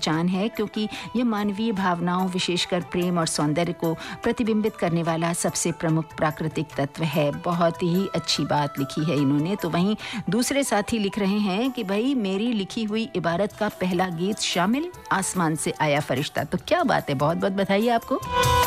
पहचान है, क्योंकि ये मानवीय भावनाओं, विशेषकर प्रेम और सौंदर्य को प्रतिबिंबित करने वाला सबसे प्रमुख प्राकृतिक तत्व है। बहुत ही अच्छी बात लिखी है इन्होंने। तो वहीं दूसरे साथी लिख रहे हैं कि भाई मेरी लिखी हुई इबारत का पहला गीत शामिल, आसमान से आया फरिश्ता। तो क्या बात है, बहुत बहुत बधाई आपको।